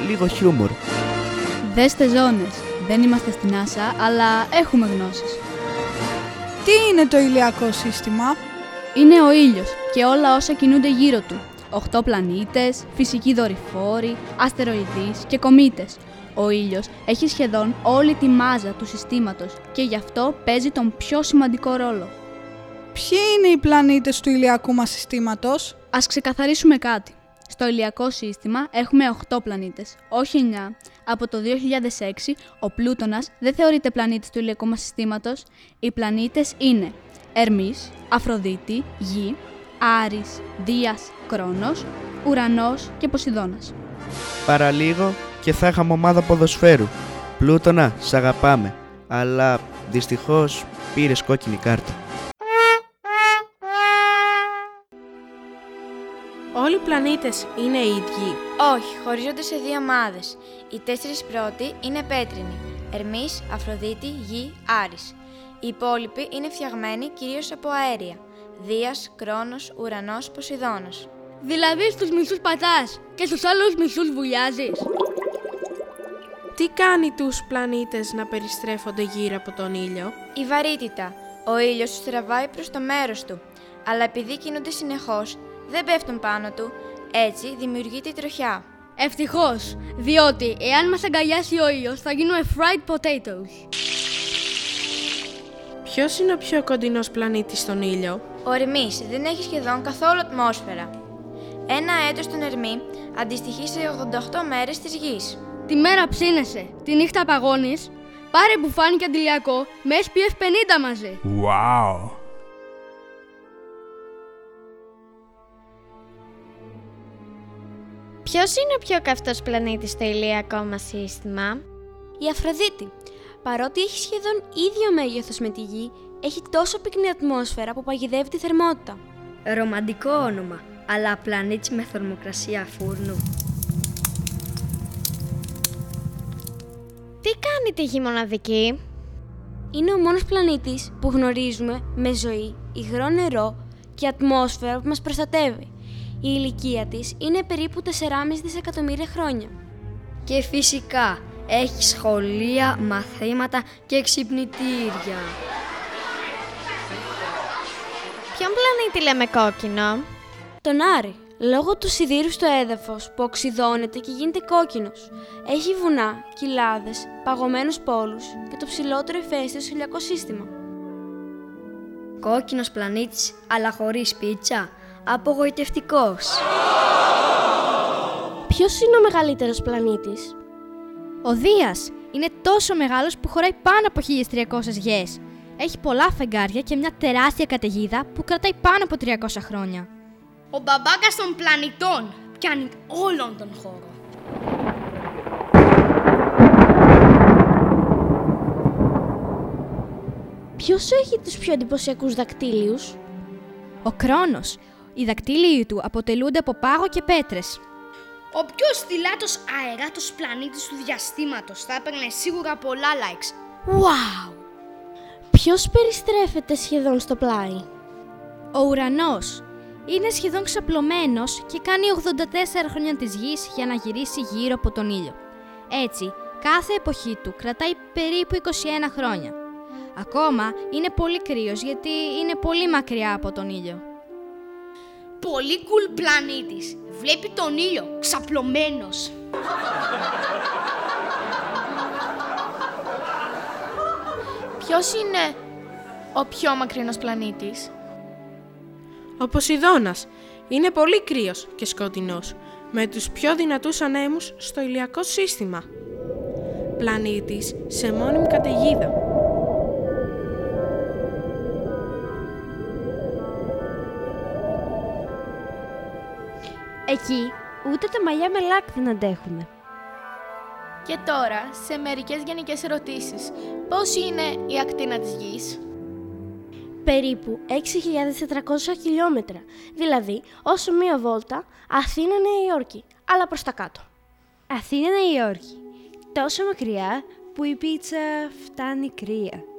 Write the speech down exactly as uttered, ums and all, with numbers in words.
λίγο χιούμορ. Δέστε ζώνες. Δεν είμαστε στην NASA, αλλά έχουμε γνώσεις. Τι είναι το ηλιακό σύστημα? Είναι ο ήλιος και όλα όσα κινούνται γύρω του. Οχτώ πλανήτες, φυσικοί δορυφόροι, αστεροειδείς και κομήτες. Ο ήλιος έχει σχεδόν όλη τη μάζα του συστήματος και γι' αυτό παίζει τον πιο σημαντικό ρόλο. Ποιοι είναι οι πλανήτες του ηλιακού μας συστήματος? Ας ξεκαθαρίσουμε κάτι. Στο ηλιακό σύστημα έχουμε οκτώ πλανήτες, όχι εννιά. Από το δύο χιλιάδες έξι, ο Πλούτονας δεν θεωρείται πλανήτης του ηλιακού μας συστήματος. Οι πλανήτες είναι Ερμής, Αφροδίτη, Γη, Άρης, Δίας, Κρόνος, Ουρανός και Ποσειδώνας. Παραλίγο και θα είχαμε ομάδα ποδοσφαίρου. Πλούτονα, σ' αγαπάμε, αλλά δυστυχώς πήρες κόκκινη κάρτα. Όλοι οι πλανήτες είναι οι ίδιοι? Όχι, χωρίζονται σε δύο ομάδες. Οι τέσσερις πρώτοι είναι πέτρινοι. Ερμής, Αφροδίτη, Γη, Άρης. Οι υπόλοιποι είναι φτιαγμένοι κυρίως από αέρια. Δίας, Κρόνος, Ουρανός, Ποσειδώνας. Δηλαδή στους μισούς πατάς και στους άλλους μισούς βουλιάζεις. Τι κάνει τους πλανήτες να περιστρέφονται γύρω από τον ήλιο? Η βαρύτητα. Ο ήλιος τους τραβάει προς το μέρος του. Αλλά επειδή κινούνται συνεχώς, δεν πέφτουν πάνω του. Έτσι δημιουργείται η τροχιά. Ευτυχώς, διότι εάν μας αγκαλιάσει ο ήλιος θα γίνουμε fried potatoes. Ποιος είναι ο πιο κοντινός πλανήτης στον ήλιο? Ο Ερμής δεν έχει σχεδόν καθόλου ατμόσφαιρα. Ένα έτος στον Ερμή αντιστοιχεί σε ογδόντα οκτώ μέρες της Γης. Τη μέρα ψήνεσαι, τη νύχτα παγώνεις, πάρε μπουφάνι και αντιλιακό με ες πι εφ πενήντα μαζί. Wow! Ποιος είναι ο πιο καυτός πλανήτης στο ηλιακό μας σύστημα? Η Αφροδίτη. Παρότι έχει σχεδόν ίδιο μέγεθος με τη Γη, έχει τόσο πυκνή ατμόσφαιρα που παγιδεύει τη θερμότητα. Ρομαντικό όνομα, αλλά πλανήτης με θερμοκρασία φούρνου. Τι κάνει τη Γη μοναδική? Είναι ο μόνος πλανήτης που γνωρίζουμε με ζωή, υγρό νερό και ατμόσφαιρα που μας προστατεύει. Η ηλικία της είναι περίπου τέσσερα κόμμα πέντε δισεκατομμύρια χρόνια. Και φυσικά έχει σχολεία, μαθήματα και ξυπνητήρια. Ποιον πλανήτη λέμε κόκκινο? Τον Άρη, λόγω του σιδήρου στο έδαφος που οξυδώνεται και γίνεται κόκκινος. Έχει βουνά, κοιλάδες, παγωμένους πόλους και το ψηλότερο ηφαίστειο στο ηλιακό σύστημα. Κόκκινος πλανήτης, αλλά χωρίς πίτσα. Απογοητευτικός. Ποιος είναι ο μεγαλύτερος πλανήτης? Ο Δίας είναι τόσο μεγάλος που χωράει πάνω από χίλιες τριακόσιες γιες. Έχει πολλά φεγγάρια και μια τεράστια καταιγίδα που κρατάει πάνω από τριακόσια χρόνια. Ο μπαμπάκας των πλανητών πιάνει όλον τον χώρο. Ποιος έχει τους πιο εντυπωσιακούς δακτύλιους? Ο Κρόνος. Οι δακτύλιοι του αποτελούνται από πάγο και πέτρες. Ο πιο στυλάτος αεράτος πλανήτης του διαστήματος θα έπαιρνε σίγουρα πολλά likes. Wow! Ποιος περιστρέφεται σχεδόν στο πλάι? Ο Ουρανός. Είναι σχεδόν ξαπλωμένος και κάνει ογδόντα τέσσερα χρόνια της Γης για να γυρίσει γύρω από τον ήλιο. Έτσι, κάθε εποχή του κρατάει περίπου είκοσι ένα χρόνια. Ακόμα είναι πολύ κρύος γιατί είναι πολύ μακριά από τον ήλιο. Πολύ cool πλανήτης. Βλέπει τον ήλιο ξαπλωμένος. Ποιος είναι ο πιο μακρινός πλανήτης? Ο Ποσειδώνας. Είναι πολύ κρύος και σκοτεινός, με τους πιο δυνατούς ανέμους στο ηλιακό σύστημα. Πλανήτης σε μόνιμη καταιγίδα. Εκεί ούτε τα μαλλιά με λάκ δεν αντέχουνε. Και τώρα, σε μερικές γενικές ερωτήσεις. Πώς είναι η ακτίνα της Γης? Περίπου έξι χιλιάδες τετρακόσια χιλιόμετρα, δηλαδή όσο μία βόλτα Αθήνα-Νέα Υόρκη, αλλά προς τα κάτω. Αθήνα-Νέα Υόρκη, τόσο μακριά που η πίτσα φτάνει κρύα.